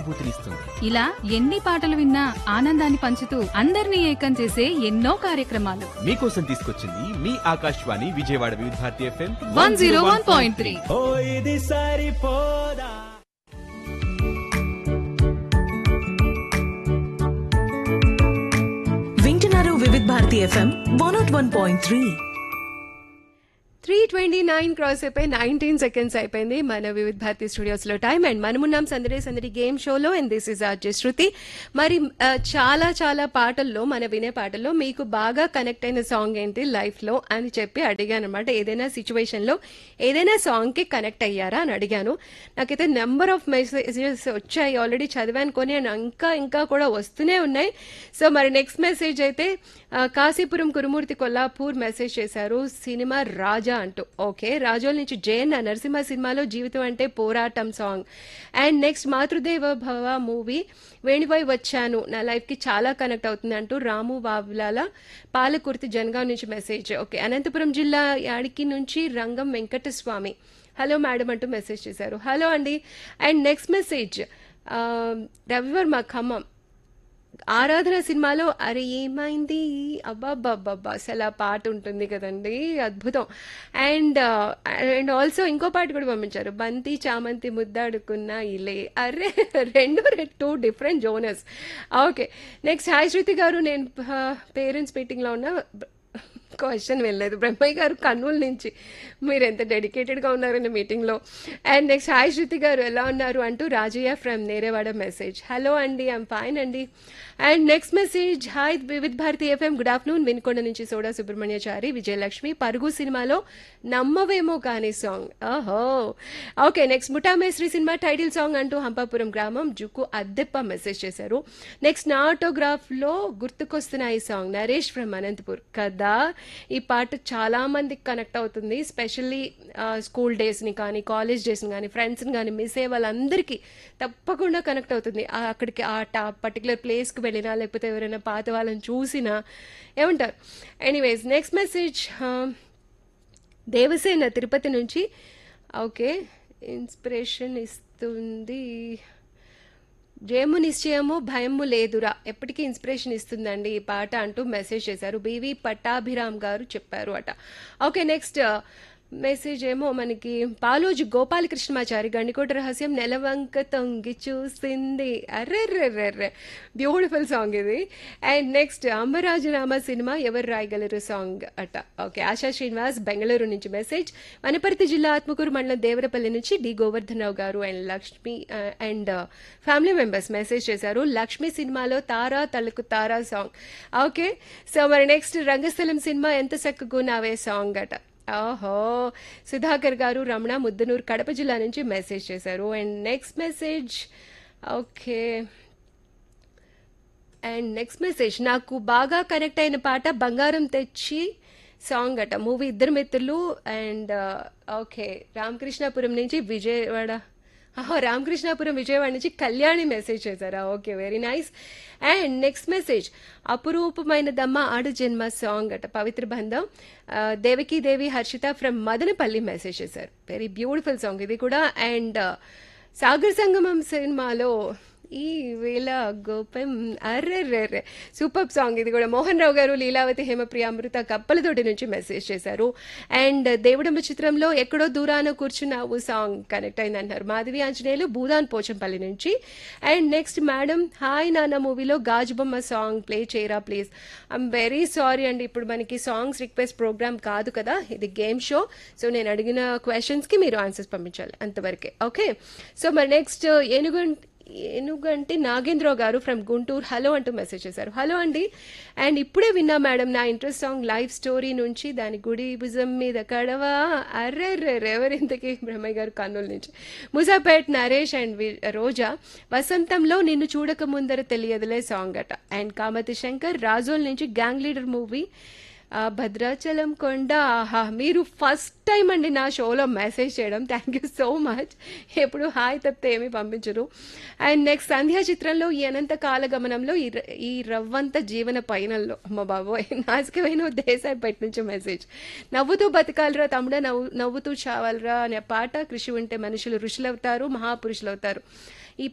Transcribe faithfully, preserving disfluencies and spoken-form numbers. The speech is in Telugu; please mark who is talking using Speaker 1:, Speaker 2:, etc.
Speaker 1: అనుభూతినిస్తుంది.
Speaker 2: ఇలా ఎన్ని పాటలు విన్నా ఆనందాన్ని పంచుతూ అందరినీ ఏకం చేసే ఎన్నో కార్యక్రమాలు
Speaker 1: మీకోసం తీసుకొచ్చింది మీ ఆకాశవాణి విజయవాడ వివిధ Bharati FM
Speaker 2: one zero one point three.
Speaker 1: ఓ ఇది సరిపోదా.
Speaker 3: వింటున్నారు వివిధ Bharati FM one not one point three.
Speaker 4: Three twenty nine cross అయిపోయి నైన్టీన్ సెకండ్స్ అయిపోయింది మన వివిధ భారతి స్టూడియోస్ లో టైం. అండ్ మనమున్నాం సందడి సందడి గేమ్ షోలో. అండ్ దిస్ ఇస్ ఆర్జే శృతి. మరి ఆ, చాలా చాలా పాటల్లో మన వినే పాటల్లో మీకు బాగా కనెక్ట్ అయిన సాంగ్ ఏంటి లైఫ్ లో అని చెప్పి అడిగాను అనమాట. ఏదైనా సిచ్యువేషన్ లో ఏదైనా సాంగ్ కి కనెక్ట్ అయ్యారా అని అడిగాను. నాకైతే నెంబర్ ఆఫ్ మెసేజెస్ వచ్చాయి, ఆల్రెడీ చదివాను కొని, అండ్ ఇంకా ఇంకా కూడా వస్తూనే ఉన్నాయి. సో మరి నెక్స్ట్ మెసేజ్ అయితే ఆ, కాశీపురం కురుమూర్తి కొల్లాపూర్ మెసేజ్ చేశారు, సినిమా రాజా అంటూ. ఓకే, రాజోల్ నుంచి జేఎన్ నరసింహ సినిమాలో జీవితం అంటే పోరాటం సాంగ్. అండ్ నెక్స్ట్ మాతృదేవ భవ మూవీ వేణివై వచ్చాను, నా లైఫ్ కి చాలా కనెక్ట్ అవుతుంది అంటూ రాము వావ్లాల పాలకుర్తి జనగాం నుంచి మెసేజ్. ఓకే, అనంతపురం జిల్లా యాడికి నుంచి రంగం వెంకటస్వామి హలో మేడం అంటూ మెసేజ్ చేశారు. హలో అండి. And next message Ravi Varma Khammam ఆరాధన సినిమాలో అరే ఏమైంది అబ్బాబ్బాబ్బా అసలు ఆ పాట ఉంటుంది కదండి, అద్భుతం. అండ్ అండ్ ఆల్సో ఇంకో పాట కూడా పంపించారు, బంతి చామంతి ముద్దాడుకున్న ఇలే. అరే రెండు two different genres. Okay, next hi శృతి గారు, నేను పేరెంట్స్ మీటింగ్లో ఉన్న క్వశ్చన్ వెళ్ళలేదు. బ్రహ్మయ్య గారు కర్నూలు నుంచి, మీరు ఎంత డెడికేటెడ్గా ఉన్నారండి మీటింగ్లో. అండ్ నెక్స్ట్ హాయ్ శృతి గారు ఎలా ఉన్నారు అంటూ Rajaiah from Nerevada message. Hello అండి, ఐమ్ ఫైన్ అండి. And next message hi Vividh Bharati FM good afternoon, Vinukonda నుంచి సోడా సుబ్రహ్మణ్యచారి విజయలక్ష్మి పరుగు సినిమాలో నమ్మవేమో కానీ సాంగ్. ఓహో, okay. Next ముఠామేశ్రీ cinema title song అంటూ హంపాపురం గ్రామం జుక్కు అద్దెప్ప మెసేజ్ చేశారు. నెక్స్ట్ నా ఆటోగ్రాఫ్లో గుర్తుకొస్తున్న ఈ సాంగ్ నరేష్ ఫ్రమ్ అనంతపూర్ కదా. ఈ పాట చాలా మందికి కనెక్ట్ అవుతుంది, స్పెషల్లీ స్కూల్ డేస్ని కానీ కాలేజ్ డేస్ని కానీ ఫ్రెండ్స్ని కానీ మిస్ అయ్యే వాళ్ళందరికీ తప్పకుండా కనెక్ట్ అవుతుంది. అక్కడికి ఆ టా పర్టికులర్ ప్లేస్కి వెళ్ళినా లేకపోతే ఎవరైనా పాత వాళ్ళని చూసినా ఏమంటారు. Anyways next message Devasena Tirupati నుంచి. ఓకే, ఇన్స్పిరేషన్ ఇస్తుంది, జయము నిశ్చయము భయము లేదురా ఎప్పటికీ ఇన్స్పిరేషన్ ఇస్తుందండి ఈ పాట అంటూ మెసేజ్ చేశారు. బివి పట్టాభిరామ్ గారు చెప్పారు అట. ఓకే, నెక్స్ట్ మెసేజ్ ఏమో మనకి పాలోజు గోపాలకృష్ణమాచారి గండికోట రహస్యం నెలవంక తొంగి చూసింది. అర్రెర్రెర్రెర్రె బ్యూటిఫుల్ సాంగ్ ఇది. అండ్ నెక్స్ట్ అంబరాజనామా సినిమా ఎవరు రాయగలరు సాంగ్ అట. ఓకే, ఆశా శ్రీనివాస్ బెంగళూరు నుంచి మెసేజ్. వనపర్తి జిల్లా ఆత్మకూరు మండలం దేవరపల్లి నుంచి డి గోవర్ధనరావు గారు and Lakshmi and family members message చేశారు. లక్ష్మి సినిమాలో తారా తలకు తారా సాంగ్. ఓకే, సో మరి నెక్స్ట్ రంగస్థలం సినిమా ఎంత చక్కగున్నావే సాంగ్ అట. ఓహో, సుధాకర్ గారు రమణ ముద్దనూరు కడప జిల్లా నుంచి మెసేజ్ చేశారు. And next message okay and next message నాకు బాగా కనెక్ట్ అయిన పాట బంగారం తెచ్చి సాంగ్ అట, మూవీ ఇద్దరు మిత్రులు. అండ్ ఓకే, రామకృష్ణాపురం నుంచి విజయవాడ రామకృష్ణాపురం విజయవాడ నుంచి కళ్యాణి మెసేజ్ చేశారా. Okay, very nice. And next message అపురూపమైన దమ్మ ఆడు జన్మ సాంగ్ అట, పవిత్ర బంధం. దేవకీ దేవి హర్షిత ఫ్రమ్ మదనపల్లి మెసేజ్ చేశారు. వెరీ బ్యూటిఫుల్ సాంగ్ ఇది కూడా. అండ్ సాగర్ సంగమం సినిమాలో ఈ వేళ గోపం అర్రెర్రెర్రె సూపర్ సాంగ్ ఇది కూడా. మోహన్ రావు గారు లీలావతి హేమప్రియ అమృత కప్పలతోటి నుంచి మెసేజ్ చేశారు. అండ్ దేవుడమ్మ చిత్రంలో ఎక్కడో దూరాన కూర్చున్నావు సాంగ్ కనెక్ట్ అయింది అంటారు మాధవి ఆంజనేయులు భూదాన్ పోచంపల్లి నుంచి. అండ్ నెక్స్ట్ మేడం హాయ్ నాన్న మూవీలో గాజుబొమ్మ సాంగ్ ప్లే చేయరా ప్లీజ్. ఐఎమ్ వెరీ సారీ అండి, ఇప్పుడు మనకి సాంగ్స్ రిక్వెస్ట్ ప్రోగ్రామ్ కాదు కదా, ఇది గేమ్ షో. సో నేను అడిగిన క్వశ్చన్స్కి మీరు ఆన్సర్స్ పంపించాలి అంతవరకే. ఓకే, సో మరి నెక్స్ట్ ఏనుగు ఏనుగంటి నాగేంద్రరావు గారు ఫ్రమ్ గుంటూరు హలో అంటూ మెసేజ్ చేశారు. హలో అండి. అండ్ ఇప్పుడే విన్నా మేడం నా ఇంట్రెస్ట్ సాంగ్ లైఫ్ స్టోరీ నుంచి దాని గుడి భుజం మీద కడవా. అర్రెర్రె ఎవరింతకి బ్రహ్మయ్య గారు కర్నూలు నుంచి. ముజాపేట్ నరేష్ అండ్ రోజా వసంతంలో నిన్ను చూడక ముందర తెలియదులే సాంగ్ అట. అండ్ కామతి శంకర్ రాజోల్ నుంచి గ్యాంగ్ లీడర్ మూవీ భద్రాచలం కొండ. ఆహా, మీరు ఫస్ట్ టైం అండి నా షోలో మెసేజ్ చేయడం, థ్యాంక్ యూ సో మచ్. ఎప్పుడు హాయ్ తప్పితే ఏమీ పంపించరు. అండ్ నెక్స్ట్ సంధ్యా చిత్రంలో ఈ అనంత కాలగమనంలో ఈ ఈ రవ్వంత జీవన పయనంలో అమ్మ బాబోయ్ నాసికమైన దేశాయిపేట నుంచి మెసేజ్. నవ్వుతూ బతకాలరా తమ్ముడ నవ్వు నవ్వుతూ చావాలరా అనే పాట. కృషి ఉంటే మనుషులు ఋషులవుతారు మహాపురుషులు అవుతారు. ఈ